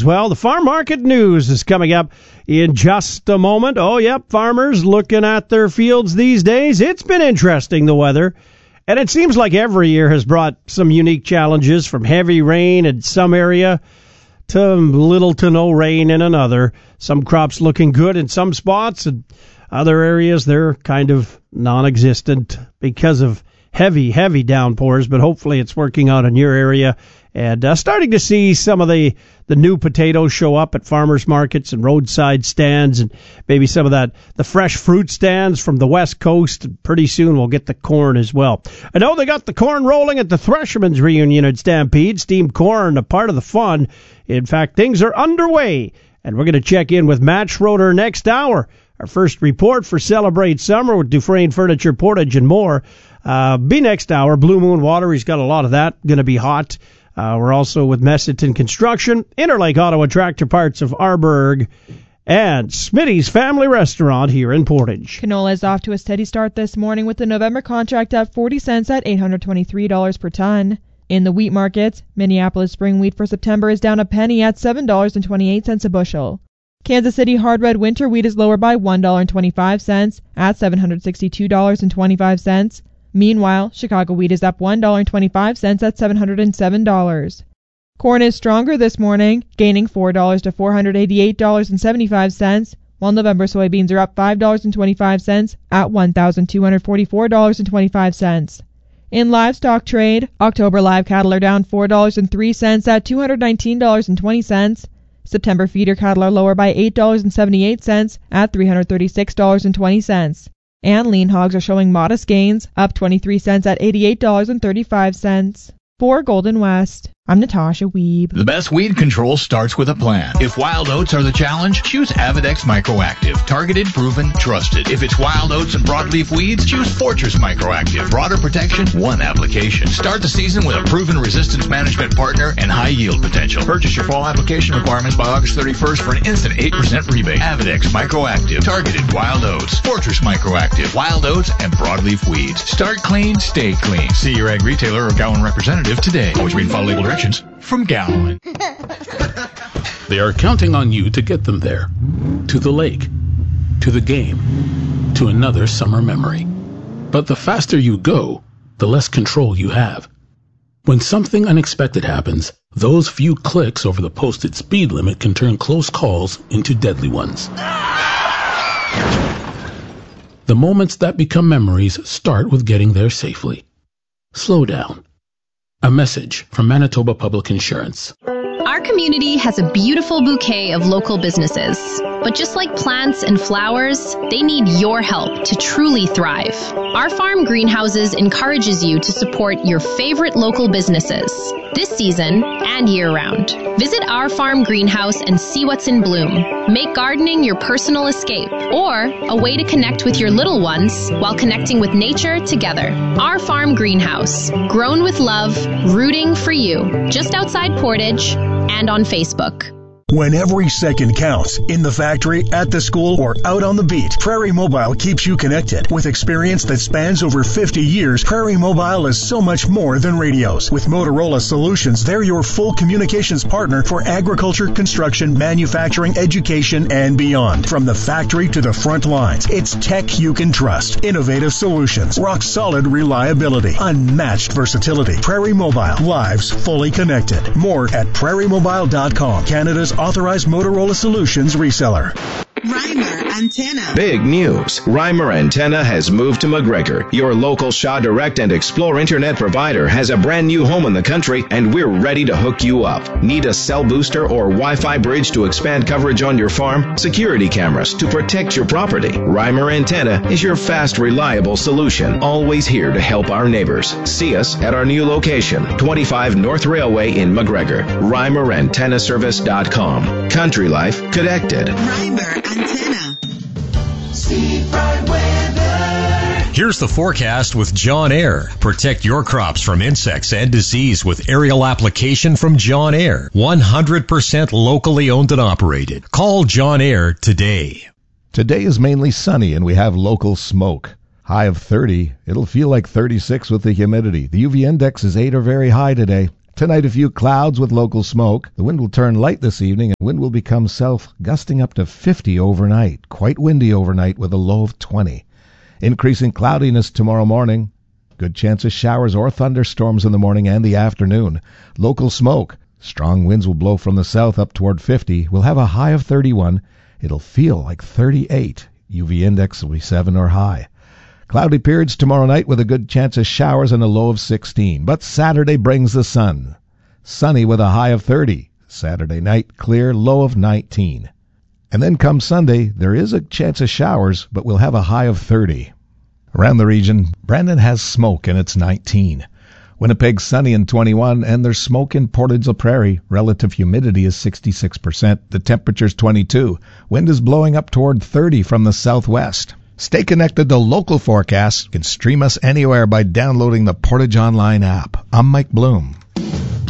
well. The farm market news is coming up in just a moment. Oh, yep, farmers looking at their fields these days. It's been interesting, the weather. And it seems like every year has brought some unique challenges, from heavy rain in some area to little to no rain in another. Some crops looking good in some spots, and other areas they're kind of non-existent because of heavy downpours, but hopefully it's working out in your area. And starting to see some of the new potatoes show up at farmers markets and roadside stands, and maybe some of the fresh fruit stands from the West Coast. And pretty soon we'll get the corn as well. I know they got the corn rolling at the Threshermen's reunion at Stampede. Steamed corn, a part of the fun. In fact, things are underway, and we're going to check in with Matt Schroeder next hour. Our first report for Celebrate Summer with Dufresne Furniture, Portage, and more. Be next hour. Blue Moon Water, he's got a lot of that. Going to be hot. We're also with Messiton Construction, Interlake Auto and Tractor Parts of Arborg, and Smitty's Family Restaurant here in Portage. Canola is off to a steady start this morning with the November contract up 40 cents at $823 per ton. In the wheat markets, Minneapolis spring wheat for September is down a penny at $7.28 a bushel. Kansas City hard red winter wheat is lower by $1.25 at $762.25. Meanwhile, Chicago wheat is up $1.25 at $707. Corn is stronger this morning, gaining $4 to $488.75, while November soybeans are up $5.25 at $1,244.25. In livestock trade, October live cattle are down $4.03 at $219.20. September feeder cattle are lower by $8.78 at $336.20. And lean hogs are showing modest gains, up 23 cents at $88.35. For Golden West, I'm Natasha Weeb. The best weed control starts with a plan. If wild oats are the challenge, choose Avidex Microactive. Targeted, proven, trusted. If it's wild oats and broadleaf weeds, choose Fortress Microactive. Broader protection, one application. Start the season with a proven resistance management partner and high yield potential. Purchase your fall application requirements by August 31st for an instant 8% rebate. Avidex Microactive. Targeted wild oats. Fortress Microactive. Wild oats and broadleaf weeds. Start clean, stay clean. See your ag retailer or Gowan representative today. Always read and follow label directions from Gowan. They are counting on you to get them there. To the lake. To the game. To another summer memory. But the faster you go, the less control you have. When something unexpected happens, those few clicks over the posted speed limit can turn close calls into deadly ones. The moments that become memories start with getting there safely. Slow down. A message from Manitoba Public Insurance. Our community has a beautiful bouquet of local businesses. But just like plants and flowers, they need your help to truly thrive. Our Farm Greenhouses encourages you to support your favorite local businesses this season and year-round. Visit our farm greenhouse and see what's in bloom. Make gardening your personal escape or a way to connect with your little ones while connecting with nature together. Our Farm Greenhouse, grown with love, rooting for you, just outside Portage and on Facebook. When every second counts, in the factory, at the school, or out on the beat, Prairie Mobile keeps you connected. With experience that spans over 50 years, Prairie Mobile is so much more than radios. With Motorola Solutions, they're your full communications partner for agriculture, construction, manufacturing, education, and beyond. From the factory to the front lines, it's tech you can trust. Innovative solutions, rock-solid reliability, unmatched versatility. Prairie Mobile, lives fully connected. More at prairiemobile.com, Canada's authorized Motorola Solutions reseller. Reimer Antenna. Big news. Reimer Antenna has moved to McGregor. Your local Shaw Direct and Explore internet provider has a brand new home in the country, and we're ready to hook you up. Need a cell booster or Wi-Fi bridge to expand coverage on your farm? Security cameras to protect your property? Reimer Antenna is your fast, reliable solution. Always here to help our neighbors. See us at our new location, 25 North Railway in McGregor. ReimerAntennaService.com. Country Life Connected. Reimer Antenna. Steve Bright Weather. Here's the forecast with John Air. Protect your crops from insects and disease with aerial application from John Air. 100% locally owned and operated. Call John Air today. Today is mainly sunny and we have local smoke. High of 30. It'll feel like 36 with the humidity. The UV index is 8 or very high today. Tonight, a few clouds with local smoke. The wind will turn light this evening, and wind will become south, gusting up to 50 overnight. Quite windy overnight with a low of 20. Increasing cloudiness tomorrow morning. Good chance of showers or thunderstorms in the morning and the afternoon. Local smoke. Strong winds will blow from the south up toward 50. We'll have a high of 31. It'll feel like 38. UV index will be 7 or high. Cloudy periods tomorrow night with a good chance of showers and a low of 16. But Saturday brings the sun. Sunny with a high of 30. Saturday night, clear, low of 19. And then come Sunday, there is a chance of showers, but we'll have a high of 30. Around the region, Brandon has smoke and it's 19. Winnipeg sunny and 21, and there's smoke in Portage la Prairie. Relative humidity is 66%. The temperature's 22. Wind is blowing up toward 30 from the southwest. Stay connected to local forecasts. You can stream us anywhere by downloading the Portage Online app. I'm Mike Bloom.